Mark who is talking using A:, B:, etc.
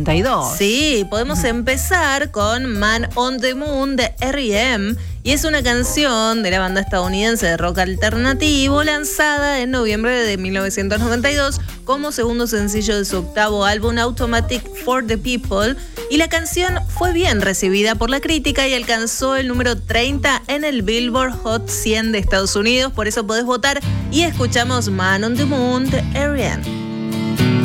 A: 1992.
B: Sí, podemos empezar con Man on the Moon de R.E.M. y es una canción de la banda estadounidense de rock alternativo lanzada en noviembre de 1992 como segundo sencillo de su octavo álbum Automatic for the People, y la canción fue bien recibida por la crítica y alcanzó el número 30 en el Billboard Hot 100 de Estados Unidos. Por eso podés votar y escuchamos Man on the Moon de R.E.M.